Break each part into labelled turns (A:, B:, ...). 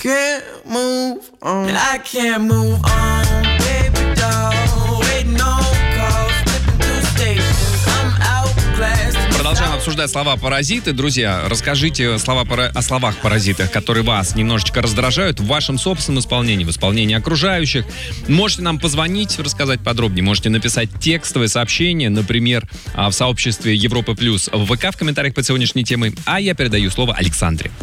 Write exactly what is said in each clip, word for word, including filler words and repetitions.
A: can't move on. And I can't move on, baby doll. Waiting on calls, flipping through stations. I'm outclassed.
B: Продолжаем обсуждать слова паразиты. Друзья, расскажите слова пара... о словах-паразитах, которые вас немножечко раздражают в вашем собственном исполнении, в исполнении окружающих. Можете нам позвонить, рассказать подробнее. Можете написать текстовое сообщение, например, в сообществе Европа Плюс в ВК в комментариях под сегодняшней темой. А я передаю слово Александре.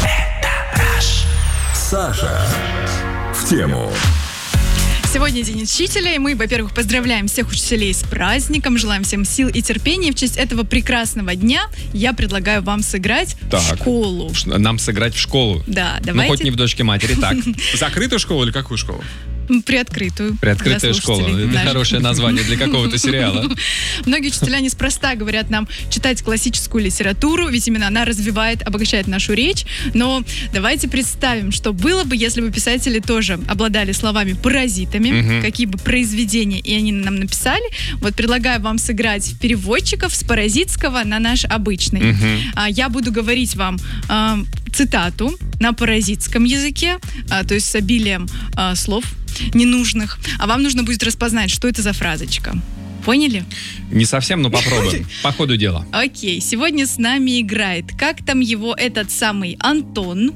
C: Саша в тему.
D: Сегодня День учителя, и мы, во-первых, поздравляем всех учителей с праздником, желаем всем сил и терпения. В честь этого прекрасного дня я предлагаю вам сыграть
B: так,
D: в школу.
B: Нам сыграть в школу?
D: Да, давайте.
B: Ну, хоть не в дочке матери, так.
E: Закрытую школу или какую школу?
D: Приоткрытую.
B: Приоткрытая школа. Это хорошее название для какого-то сериала.
D: Многие учителя неспроста говорят нам читать классическую литературу, ведь именно она развивает, обогащает нашу речь. Но давайте представим, что было бы, если бы писатели тоже обладали словами-паразитами, угу. какие бы произведения и они нам написали. Вот предлагаю вам сыграть в переводчиков с паразитского на наш обычный. Угу. А, я буду говорить вам а, цитату на паразитском языке, а, то есть с обилием а, слов ненужных, а вам нужно будет распознать, что это за фразочка. Поняли?
B: Не совсем, но попробуем. По ходу дела.
D: Окей, сегодня с нами играет, как там его этот самый Антон.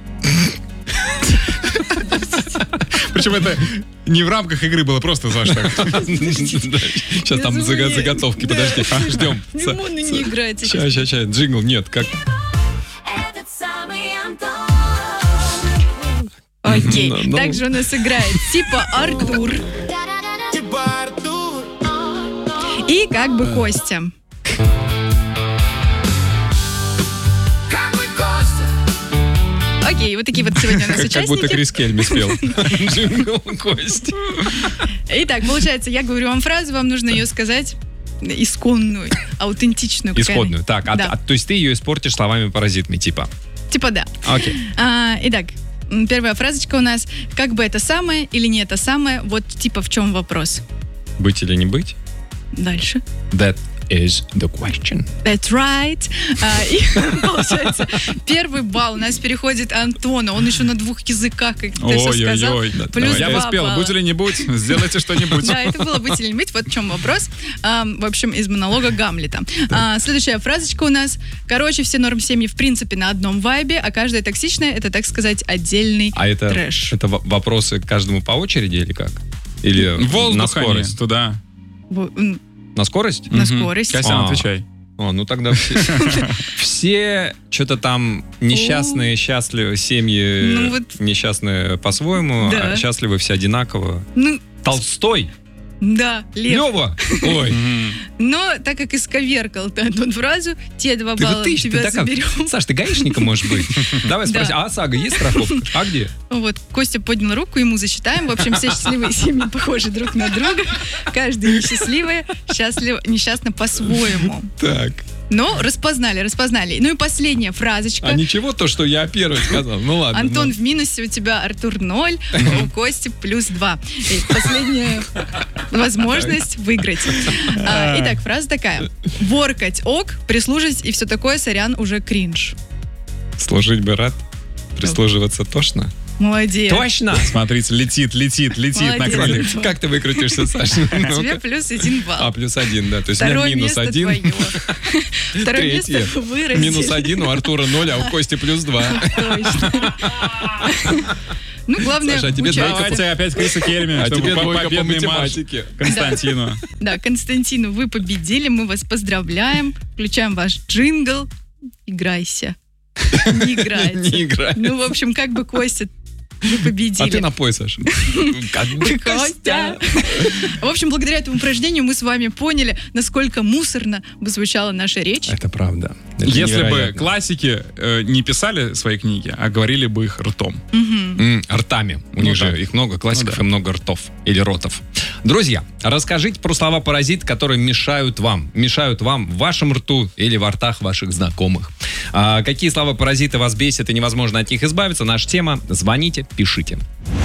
E: Причем это не в рамках игры было, просто, Саша, так.
B: Сейчас там заготовки, подожди, ждем.
D: Лимоны не играется.
B: Сейчас, сейчас, сейчас, джингл, нет, как...
D: Окей, okay. no, no. Также у нас играет типа Артур и как бы Костя. Окей, okay, вот такие вот сегодня у нас участники.
B: Как будто Крис Кельми спел. Джингл Костя.
D: Итак, получается, я говорю вам фразу, вам нужно ее сказать исконную, аутентичную.
B: Исходную, так, да. а, а, то есть ты ее испортишь словами-паразитами, типа?
D: Типа да.
B: Окей. Okay.
D: А, итак, первая фразочка у нас. Как бы это самое или не это самое, вот типа в чем вопрос?
B: Быть или не быть?
D: Дальше.
B: That is the question.
D: That's right. А, и получается, первый балл у нас переходит Антону. Он еще на двух языках, как ты все сказал.
E: Ой-ой-ой.
D: Плюс
E: я бы спел. Будь или не будь, сделайте что-нибудь.
D: Да, это было быть или не быть. Вот в чем вопрос. А, в общем, из монолога Гамлета. А, следующая фразочка у нас. Короче, все норм-семьи в принципе на одном вайбе, а каждая токсичная — это, так сказать, отдельный
B: а это,
D: трэш.
B: это вопросы к каждому по очереди или как? Или
E: воздух
B: на скорость?
E: Туда.
B: На скорость?
D: На скорость.
E: Костян,
B: а,
E: отвечай.
B: О, ну тогда все, все что-то там несчастные, счастливые, семьи
D: ну, вот.
B: несчастные по-своему,
D: да.
B: а счастливы все одинаково.
D: Ну,
B: Толстой?
D: Да, Лев.
B: Лева? Ой.
D: Но так как исковеркал ты эту фразу, те два балла
B: ты,
D: тебя
B: ты
D: заберем.
B: Саш, ты гаишником можешь быть? Давай спросим, а ОСАГО есть страховка? А где?
D: Вот, Костя поднял руку, ему засчитаем. В общем, все счастливые семьи похожи друг на друга. Каждый несчастливый, счастлив, несчастно по-своему.
B: Так.
D: Но распознали, распознали. Ну и последняя фразочка.
B: А ничего то, что я первый сказал. Ну ладно.
D: Антон
B: ну.
D: в минусе, у тебя Артур ноль, у Кости плюс два. И последняя возможность выиграть. А, итак, фраза такая. Воркать ок, прислужить и все такое, сорян, уже кринж.
B: Служить бы рад, прислуживаться тошно.
D: Молодец.
B: Точно!
E: Смотрите, летит, летит, летит
D: Молодец.
E: на крыльях.
B: Как ты выкрутишься, Саша?
D: Тебе плюс один балл.
B: А, плюс один, да. То есть
D: Второе
B: у меня минус
D: место
B: один.
D: твое. Второе
B: Третье.
D: место выразили.
B: Минус один, у Артура ноль, а у Кости плюс два.
D: Точно. Ну, главное,
B: Саша, а тебе
D: участие.
E: Давайте опять Криса Кельми,
B: А
E: чтобы
B: тебе
E: по-
B: двойка по
E: победный марш
B: математике.
E: Константину.
D: Да, Константину, вы победили, мы вас поздравляем. Включаем ваш джингл. Играйся. Не играется.
B: Не играется.
D: Ну, в общем, как бы Костя, вы победили.
B: А ты напой, Саша. Как бы Костя.
D: В общем, благодаря этому упражнению мы с вами поняли, насколько мусорно бы звучала наша речь.
B: Это правда. Это
E: Если бы
B: невероятно.
E: классики э, не писали свои книги, а говорили бы их ртом.
B: М, Ртами. У
E: Ну
B: них же
E: да.
B: их много классиков
E: Ну да.
B: и много ртов. Или ротов. Друзья, расскажите про слова-паразит, которые мешают вам. Мешают вам в вашем рту или во ртах ваших знакомых. А, какие слова-паразиты вас бесят и невозможно от них избавиться? Наша тема. Звоните, пишите.